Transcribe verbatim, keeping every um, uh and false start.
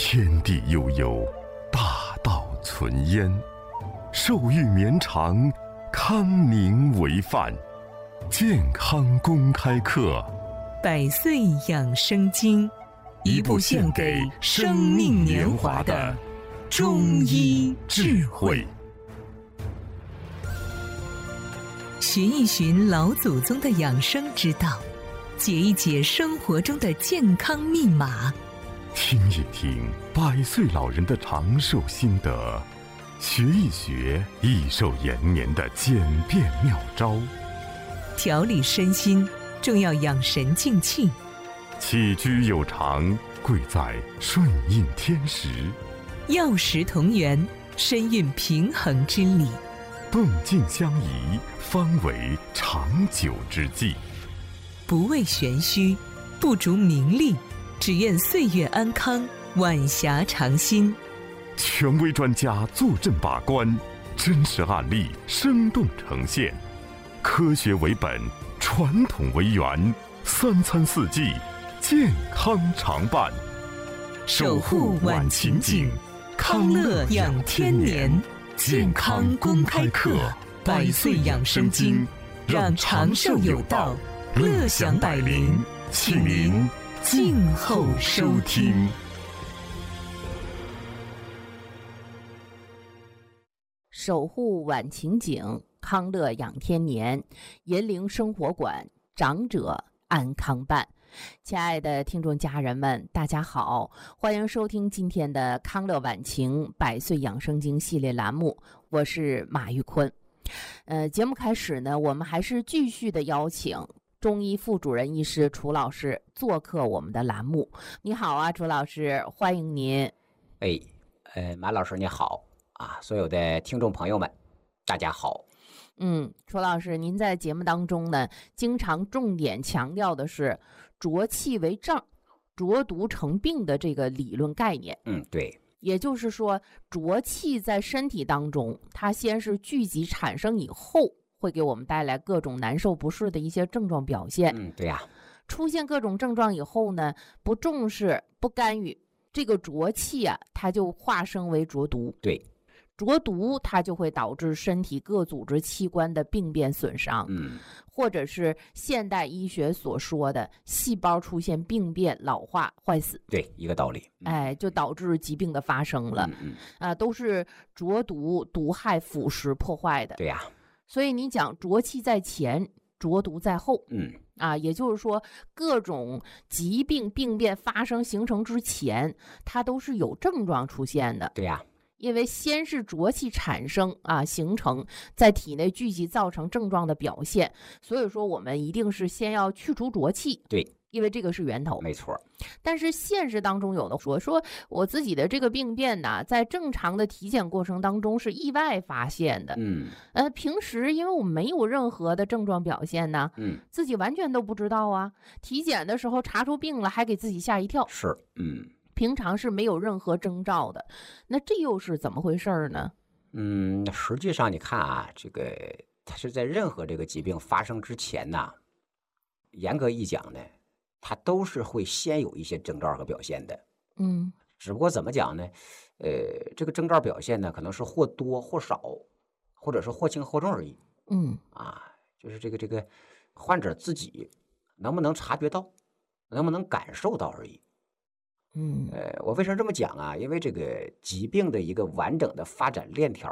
天地悠悠，大道存焉。寿欲绵长，康宁为范。健康公开课， 百岁养生经，一部献给生命年华的中医智慧。寻一寻老祖宗的养生之道，解一解生活中的健康密码， 听一听百岁老人的长寿心得，学一学益寿延年的简便妙招。 调理身心，重要养神静气。 起居有常，贵在顺应天时。 药食同源，身蕴平衡之理。 动静相宜，方为长久之计。 不为玄虚，不逐名利，只愿岁月安康，晚霞长新。 权威专家坐镇把关，真实案例生动呈现，科学为本，传统为源，三餐四季健康常伴。 守护晚晴景，康乐养天年。健康公开课，百岁养生经，让长寿有道，乐享百龄，请您静候收听。 守护晚晴景，康乐养天年，银陵生活馆，长者安康办。亲爱的听众家人们，大家好，欢迎收听今天的康乐晚晴百岁养生经系列栏目，我是马玉坤。呃，节目开始呢，我们还是继续的邀请中医副主任医师楚老师做客我们的栏目。你好啊，楚老师，欢迎您。 哎，呃，马老师你好啊，所有的听众朋友们，大家好。 嗯，楚老师，您在节目当中呢，经常重点强调的是浊气为障，浊毒成病的这个理论概念。 嗯，对。 也就是说，浊气在身体当中，它先是聚集产生以后，会给我们带来各种难受不适的一些症状表现。 嗯，对呀。 出现各种症状以后呢，不重视、不干预，这个浊气啊，它就化生为浊毒。 对。 浊毒它就会导致身体各组织器官的病变损伤， 嗯， 或者是现代医学所说的细胞出现病变、老化、坏死。 对，一个道理。 哎，就导致疾病的发生了。 嗯嗯啊，都是浊毒、毒害、腐蚀破坏的。 对呀。 所以你讲浊气在前，浊毒在后。 嗯。 啊，也就是说，各种疾病病变发生形成之前，它都是有症状出现的。 对呀。 因为先是浊气产生啊，形成在体内聚集，造成症状的表现。所以说，我们一定是先要去除浊气。 对， 因为这个是源头。 没错。 但是现实当中有的说说我自己的这个病变呢，在正常的体检过程当中是意外发现的。 嗯。 呃，平时因为我没有任何的症状表现呢， 嗯， 自己完全都不知道啊。体检的时候查出病了，还给自己吓一跳。 是，嗯。 平常是没有任何征兆的，那这又是怎么回事呢？ 嗯，实际上你看啊，这个它是在任何这个疾病发生之前呢，严格一讲呢，它都是会先有一些征兆和表现的。 嗯， 只不过怎么讲呢？呃，这个征兆表现呢，可能是或多或少，或者是或轻或重而已。 嗯， 啊，就是这个这个患者自己能不能察觉到，能不能感受到而已。 嗯， 呃，我为什么这么讲啊？因为这个疾病的一个完整的发展链条